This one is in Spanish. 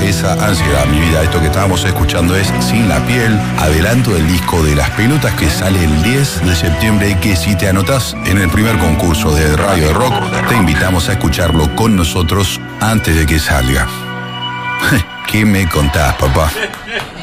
esa ansiedad, mi vida. Esto que estábamos escuchando es Sin la Piel, adelanto del disco de Las Pelotas que sale el 10 de septiembre y que si te anotás en el primer concurso de Radio de Rock, te invitamos a escucharlo con nosotros antes de que salga. ¿Qué me contás, papá?